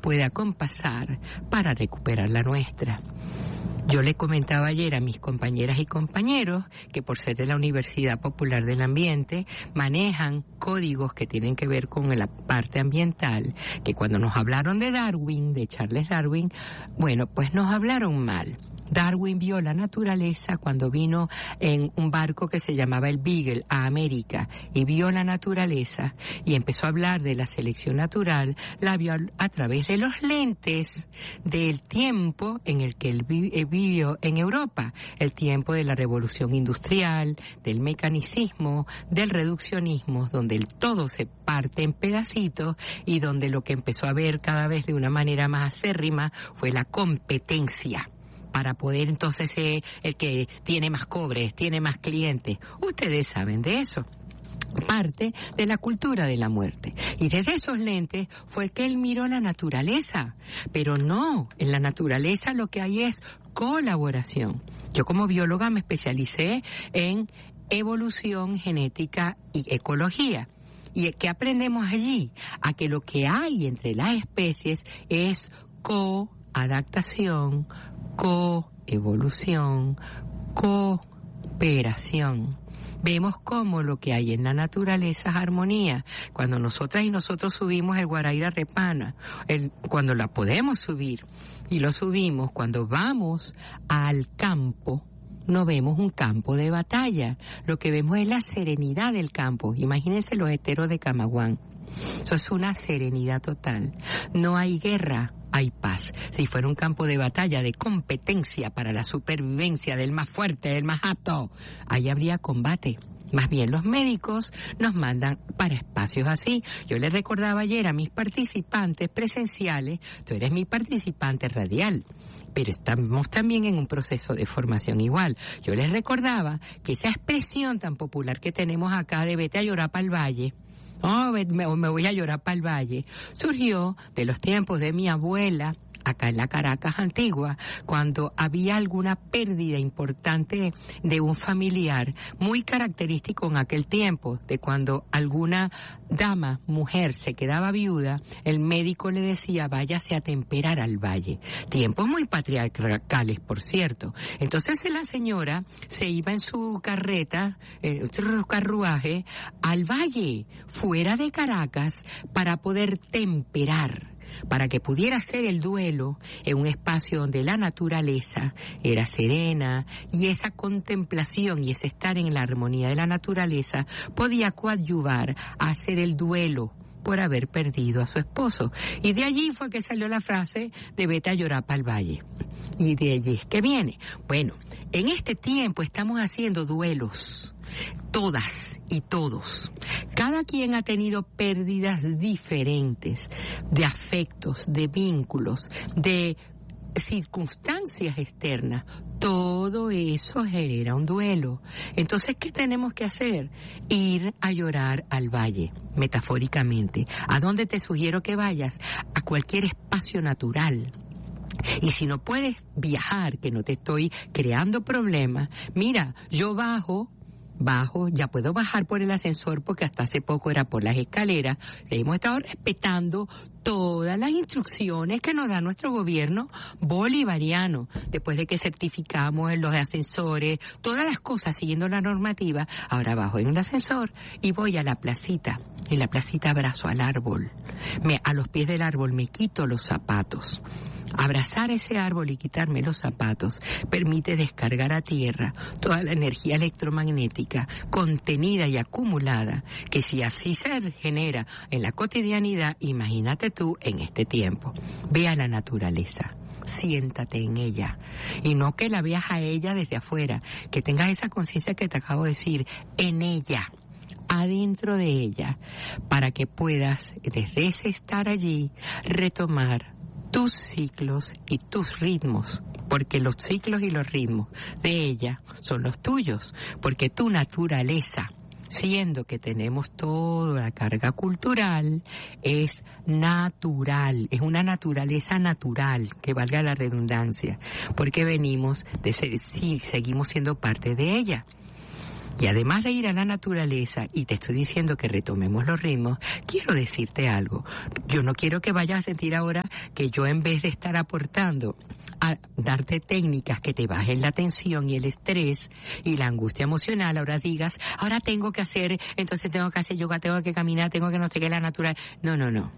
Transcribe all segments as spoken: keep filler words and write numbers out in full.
puede acompasar para recuperar la nuestra. Yo le comentaba ayer a mis compañeras y compañeros que por ser de la Universidad Popular del Ambiente manejan códigos que tienen que ver con la parte ambiental, que cuando nos hablaron de Darwin, de Charles Darwin, bueno, pues nos hablaron mal. Darwin vio la naturaleza cuando vino en un barco que se llamaba el Beagle a América y vio la naturaleza y empezó a hablar de la selección natural, la vio a través de los lentes del tiempo en el que él vivió en Europa, el tiempo de la revolución industrial, del mecanicismo, del reduccionismo, donde el todo se parte en pedacitos y donde lo que empezó a ver cada vez de una manera más acérrima fue la competencia. Para poder entonces ser el que tiene más cobres, tiene más clientes. Ustedes saben de eso. Parte de la cultura de la muerte. Y desde esos lentes fue que él miró la naturaleza. Pero no, en la naturaleza lo que hay es colaboración. Yo como bióloga me especialicé en evolución, genética y ecología. ¿Y qué aprendemos allí? A que lo que hay entre las especies es coadaptación, coevolución, cooperación. Vemos cómo lo que hay en la naturaleza es armonía. Cuando nosotras y nosotros subimos el Guaraíra Repana, el, cuando la podemos subir y lo subimos, cuando vamos al campo, no vemos un campo de batalla. Lo que vemos es la serenidad del campo. Imagínense los esteros de Camaguán. Eso es una serenidad total. No hay guerra, hay paz. Si fuera un campo de batalla, de competencia para la supervivencia del más fuerte, del más apto, ahí habría combate. Más bien los médicos nos mandan para espacios así. Yo les recordaba ayer a mis participantes presenciales, tú eres mi participante radial, pero estamos también en un proceso de formación igual. Yo les recordaba que esa expresión tan popular que tenemos acá de vete a llorar para el valle, oh, me, me voy a llorar para el valle, surgió de los tiempos de mi abuela, acá en la Caracas antigua, cuando había alguna pérdida importante de un familiar, muy característico en aquel tiempo, de cuando alguna dama, mujer, se quedaba viuda, el médico le decía, váyase a temperar al valle. Tiempos muy patriarcales, por cierto. Entonces la señora se iba en su carreta, eh, su carruaje, al valle, fuera de Caracas, para poder temperar, para que pudiera hacer el duelo en un espacio donde la naturaleza era serena y esa contemplación y ese estar en la armonía de la naturaleza podía coadyuvar a hacer el duelo por haber perdido a su esposo. Y de allí fue que salió la frase de vete a llorar para el valle. Y de allí es que viene. Bueno, en este tiempo estamos haciendo duelos, todas y todos. Cada quien ha tenido pérdidas diferentes de afectos, de vínculos, de circunstancias externas. Todo eso genera un duelo. Entonces, ¿qué tenemos que hacer? Ir a llorar al valle, metafóricamente. ¿A dónde te sugiero que vayas? A cualquier espacio natural. Y si no puedes viajar, que no te estoy creando problemas, mira, yo bajo, bajo, ya puedo bajar por el ascensor porque hasta hace poco era por las escaleras. Hemos estado respetando todas las instrucciones que nos da nuestro gobierno bolivariano, después de que certificamos en los ascensores, todas las cosas siguiendo la normativa. Ahora bajo en el ascensor y voy a la placita. En la placita abrazo al árbol. Me, a los pies del árbol me quito los zapatos. Abrazar ese árbol y quitarme los zapatos permite descargar a tierra toda la energía electromagnética contenida y acumulada, que si así se genera en la cotidianidad, imagínate tú en este tiempo. Ve a la naturaleza, siéntate en ella, y no que la veas a ella desde afuera, que tengas esa conciencia que te acabo de decir, en ella, adentro de ella, para que puedas desde ese estar allí retomar tus ciclos y tus ritmos, porque los ciclos y los ritmos de ella son los tuyos, porque tu naturaleza, siendo que tenemos toda la carga cultural, es natural, es una naturaleza natural, que valga la redundancia, porque venimos de ser, sí, seguimos siendo parte de ella. Y además de ir a la naturaleza, y te estoy diciendo que retomemos los ritmos, quiero decirte algo. Yo no quiero que vayas a sentir ahora que yo, en vez de estar aportando a darte técnicas que te bajen la tensión y el estrés y la angustia emocional, ahora digas, ahora tengo que hacer, entonces tengo que hacer yoga, tengo que caminar, tengo que no sé qué, la natural. No, no, no.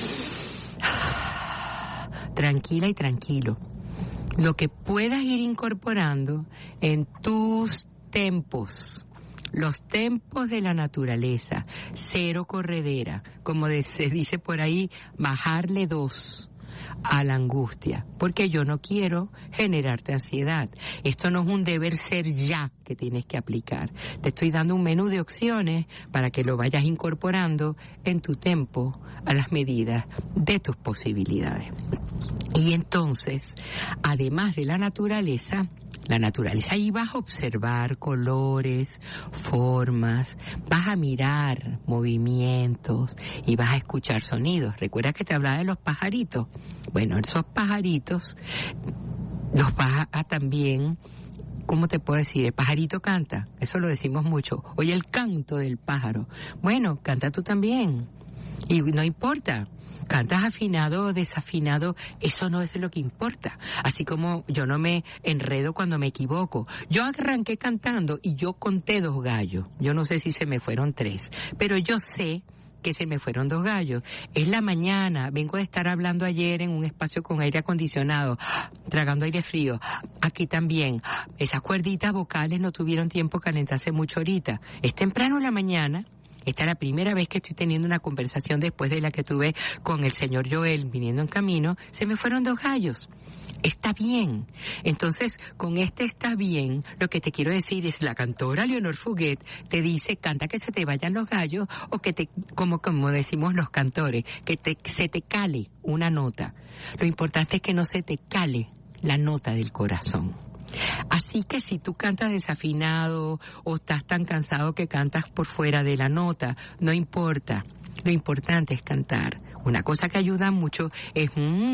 Tranquila y tranquilo. Lo que puedas ir incorporando en tus tempos, los tempos de la naturaleza, cero corredera, como se dice por ahí, bajarle dos a la angustia, porque yo no quiero generarte ansiedad. Esto no es un deber ser ya que tienes que aplicar. Te estoy dando un menú de opciones para que lo vayas incorporando en tu tempo a las medidas de tus posibilidades. Y entonces, además de la naturaleza, la naturaleza, ahí vas a observar colores, formas, vas a mirar movimientos y vas a escuchar sonidos. ¿Recuerdas que te hablaba de los pajaritos? Bueno, esos pajaritos los vas a también, ¿cómo te puedo decir? El pajarito canta, eso lo decimos mucho. Oye, el canto del pájaro. Bueno, canta tú también. Y no importa, cantas afinado o desafinado, eso no es lo que importa. Así como yo no me enredo cuando me equivoco. Yo arranqué cantando y yo conté dos gallos. Yo no sé si se me fueron tres, pero yo sé que se me fueron dos gallos. Es la mañana, vengo de estar hablando ayer en un espacio con aire acondicionado, tragando aire frío. Aquí también, esas cuerditas vocales no tuvieron tiempo de calentarse mucho ahorita. Es temprano en la mañana. Esta es la primera vez que estoy teniendo una conversación después de la que tuve con el señor Joel viniendo en camino. Se me fueron dos gallos. Está bien. Entonces, con este está bien, lo que te quiero decir es, la cantora Leonor Fuguet te dice, canta que se te vayan los gallos, o que te, como, como decimos los cantores, que te, se te cale una nota. Lo importante es que no se te cale la nota del corazón. Así que si tú cantas desafinado o estás tan cansado que cantas por fuera de la nota, no importa. Lo importante es cantar. Una cosa que ayuda mucho es,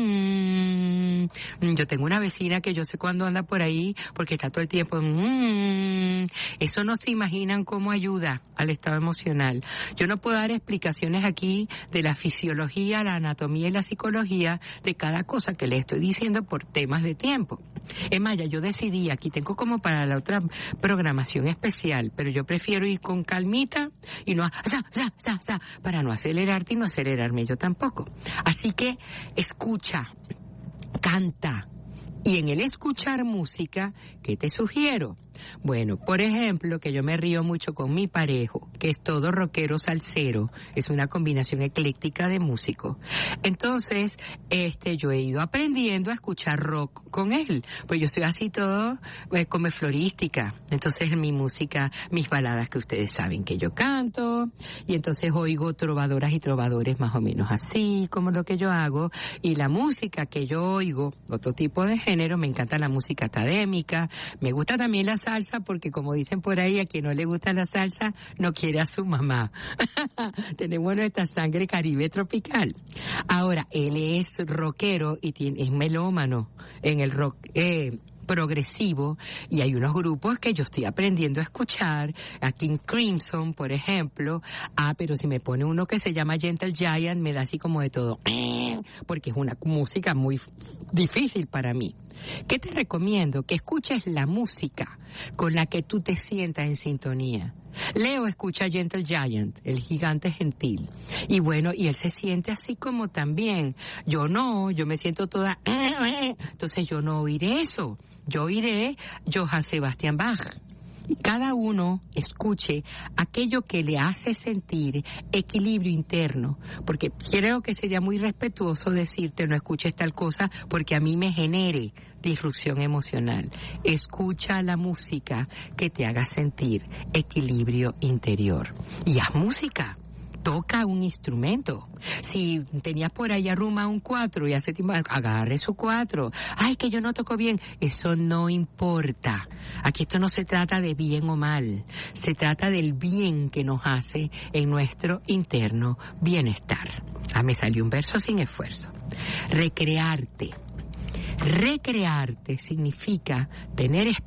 mmm, yo tengo una vecina que yo sé cuándo anda por ahí porque está todo el tiempo, mmm, eso no se imaginan cómo ayuda al estado emocional. Yo no puedo dar explicaciones aquí de la fisiología, la anatomía y la psicología de cada cosa que le estoy diciendo por temas de tiempo. Es más, ya yo decidí, aquí tengo como para la otra programación especial, pero yo prefiero ir con calmita y no, sa, sa, sa, sa, para no acelerarte y no acelerarme yo tampoco. Así que escucha, canta, y en el escuchar música, ¿qué te sugiero? Bueno, por ejemplo, que yo me río mucho con mi parejo, que es todo rockero salsero, es una combinación ecléctica de músicos. Entonces, este, yo he ido aprendiendo a escuchar rock con él, pues yo soy así todo, pues, como florística. Entonces, mi música, mis baladas que ustedes saben que yo canto, y entonces oigo trovadoras y trovadores más o menos así, como lo que yo hago, y la música que yo oigo, otro tipo de género, me encanta la música académica, me gusta también la salsa, porque como dicen por ahí, a quien no le gusta la salsa no quiere a su mamá. Tenemos nuestra sangre caribe tropical. Ahora, él es rockero y tiene, es melómano en el rock eh, progresivo, y hay unos grupos que yo estoy aprendiendo a escuchar, a King Crimson, por ejemplo. Ah, pero si me pone uno que se llama Gentle Giant, me da así como de todo, porque es una música muy difícil para mí. ¿Qué te recomiendo? Que escuches la música con la que tú te sientas en sintonía. Leo escucha Gentle Giant, el gigante gentil. Y bueno, y él se siente así como también. Yo no, yo me siento toda... Entonces yo no oiré eso. Yo oiré Johann Sebastian Bach. Y cada uno escuche aquello que le hace sentir equilibrio interno, porque creo que sería muy respetuoso decirte no escuches tal cosa porque a mí me genere disrupción emocional. Escucha la música que te haga sentir equilibrio interior. Y haz música. Toca un instrumento. Si tenías por ahí arruma un cuatro y hace tiempo, agarre su cuatro. Ay, que yo no toco bien. Eso no importa. Aquí esto no se trata de bien o mal. Se trata del bien que nos hace en nuestro interno bienestar. Ah, me salió un verso sin esfuerzo. Recrearte. Recrearte significa tener espacio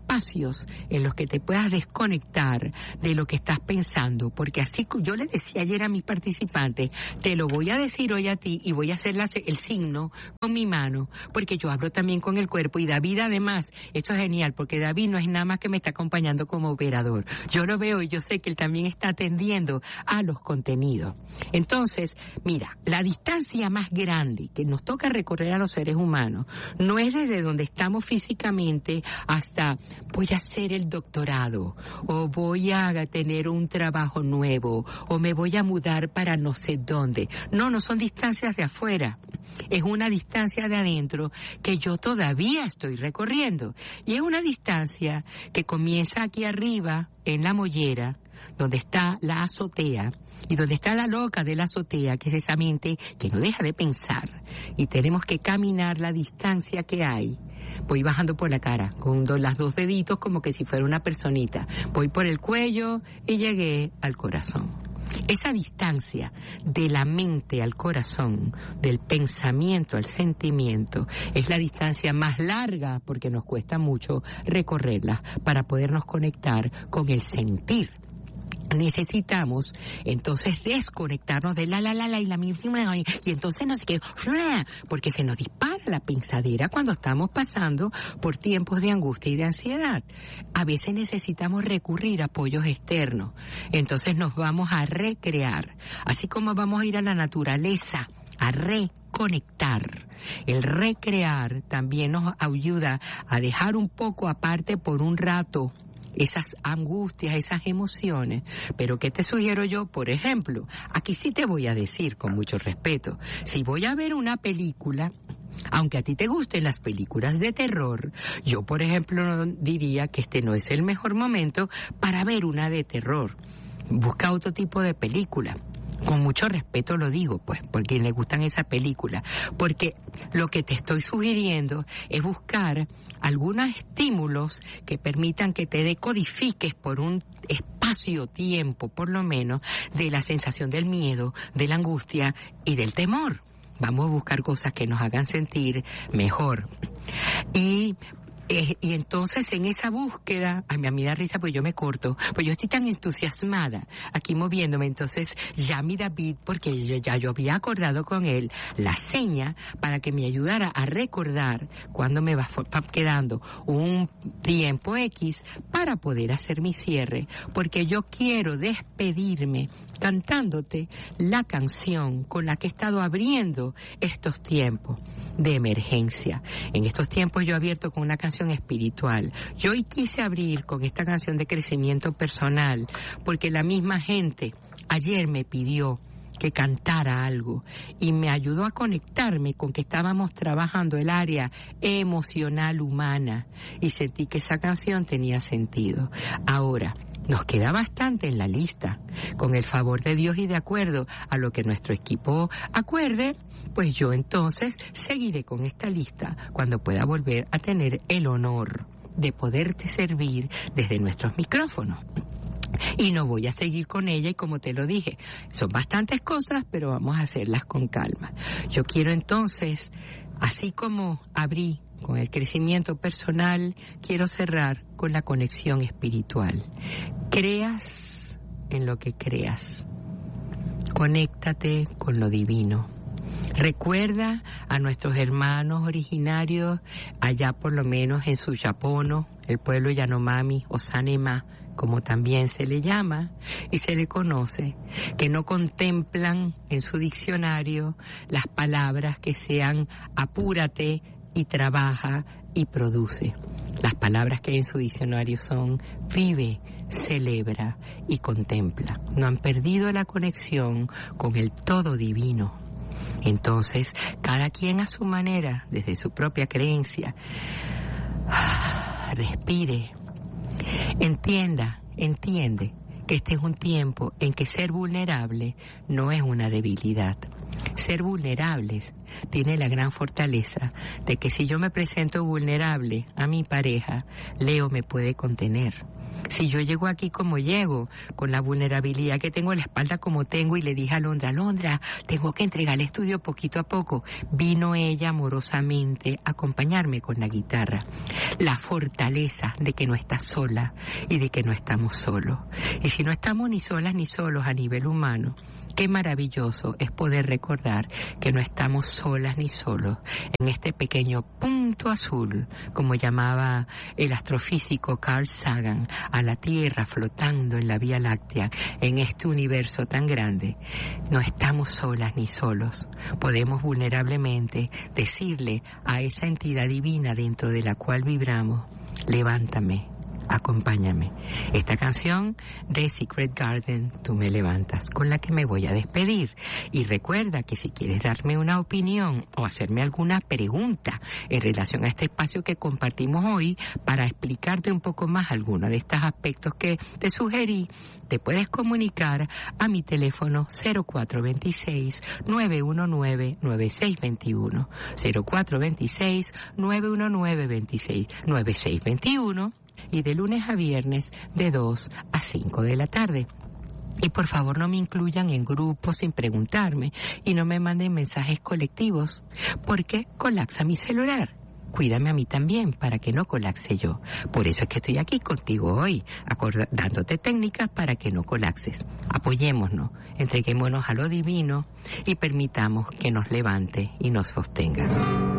espacios en los que te puedas desconectar de lo que estás pensando, porque así yo le decía ayer a mis participantes, te lo voy a decir hoy a ti y voy a hacer la, el signo con mi mano, porque yo hablo también con el cuerpo. Y David, además, esto es genial, porque David no es nada más que me está acompañando como operador. Yo lo veo y yo sé que él también está atendiendo a los contenidos. Entonces, mira, la distancia más grande que nos toca recorrer a los seres humanos no es desde donde estamos físicamente hasta voy a hacer el doctorado, o voy a tener un trabajo nuevo, o me voy a mudar para no sé dónde. No, no son distancias de afuera. Es una distancia de adentro que yo todavía estoy recorriendo. Y es una distancia que comienza aquí arriba, en la mollera, donde está la azotea, y donde está la loca de la azotea, que es esa mente que no deja de pensar. Y tenemos que caminar la distancia que hay. Voy bajando por la cara, con dos, las dos deditos como que si fuera una personita. Voy por el cuello y llegué al corazón. Esa distancia de la mente al corazón, del pensamiento al sentimiento, es la distancia más larga porque nos cuesta mucho recorrerla para podernos conectar con el sentir. Necesitamos entonces desconectarnos de la la la la y la misma y entonces no sé qué, porque se nos dispara la pensadera cuando estamos pasando por tiempos de angustia y de ansiedad. A veces necesitamos recurrir a apoyos externos, entonces nos vamos a recrear, así como vamos a ir a la naturaleza a reconectar. El recrear también nos ayuda a dejar un poco aparte por un rato esas angustias, esas emociones. Pero ¿qué te sugiero yo? Por ejemplo, aquí sí te voy a decir con mucho respeto, si voy a ver una película, aunque a ti te gusten las películas de terror, yo por ejemplo diría que este no es el mejor momento para ver una de terror. Busca otro tipo de película. Con mucho respeto lo digo, pues, porque le gustan esa película. Porque lo que te estoy sugiriendo es buscar algunos estímulos que permitan que te decodifiques por un espacio-tiempo, por lo menos, de la sensación del miedo, de la angustia y del temor. Vamos a buscar cosas que nos hagan sentir mejor. Y... Eh, y entonces en esa búsqueda, a mí, a mí da risa pues yo me corto, pues yo estoy tan entusiasmada aquí moviéndome, entonces ya mi David, porque yo, ya yo había acordado con él la seña para que me ayudara a recordar cuando me va quedando un tiempo X para poder hacer mi cierre, porque yo quiero despedirme cantándote la canción con la que he estado abriendo estos tiempos de emergencia. En estos tiempos yo he abierto con una canción espiritual. Yo hoy quise abrir con esta canción de crecimiento personal porque la misma gente ayer me pidió que cantara algo y me ayudó a conectarme con que estábamos trabajando el área emocional humana y sentí que esa canción tenía sentido. Ahora, nos queda bastante en la lista. Con el favor de Dios y de acuerdo a lo que nuestro equipo acuerde, pues yo entonces seguiré con esta lista cuando pueda volver a tener el honor de poderte servir desde nuestros micrófonos. Y no voy a seguir con ella y como te lo dije, son bastantes cosas, pero vamos a hacerlas con calma. Yo quiero entonces, así como abrí con el crecimiento personal, quiero cerrar con la conexión espiritual. Creas en lo que creas. Conéctate con lo divino. Recuerda a nuestros hermanos originarios allá por lo menos en Suyapono, el pueblo Yanomami o Sanema, como también se le llama y se le conoce, que no contemplan en su diccionario las palabras que sean apúrate y trabaja y produce. Las palabras que hay en su diccionario son vive, celebra y contempla. No han perdido la conexión con el todo divino. Entonces, cada quien a su manera, desde su propia creencia, respire, entienda, entiende que este es un tiempo en que ser vulnerable no es una debilidad. Ser vulnerables tiene la gran fortaleza de que si yo me presento vulnerable a mi pareja, Leo me puede contener. Si yo llego aquí como llego, con la vulnerabilidad que tengo, la espalda como tengo, y le dije a Alondra, Alondra, tengo que entregar el estudio poquito a poco, vino ella amorosamente a acompañarme con la guitarra. La fortaleza de que no estás sola y de que no estamos solos. Y si no estamos ni solas ni solos a nivel humano, qué maravilloso es poder recordar que no estamos solas ni solos en este pequeño punto azul, como llamaba el astrofísico Carl Sagan, a la Tierra flotando en la Vía Láctea, en este universo tan grande. No estamos solas ni solos. Podemos vulnerablemente decirle a esa entidad divina dentro de la cual vibramos, levántame, acompáñame. Esta canción de Secret Garden, Tú me levantas, con la que me voy a despedir. Y recuerda que si quieres darme una opinión o hacerme alguna pregunta en relación a este espacio que compartimos hoy, para explicarte un poco más algunos de estos aspectos que te sugerí, te puedes comunicar a mi teléfono cero cuatro dos seis, nueve uno nueve, nueve seis dos uno, cero cuatro dos seis, nueve uno nueve, nueve seis dos uno, y de lunes a viernes de dos a cinco de la tarde. Y por favor no me incluyan en grupos sin preguntarme y no me manden mensajes colectivos, porque colapsa mi celular. Cuídame a mí también para que no colapse yo. Por eso es que estoy aquí contigo hoy, acorda- dándote técnicas para que no colapses. Apoyémonos, entreguémonos a lo divino y permitamos que nos levante y nos sostenga.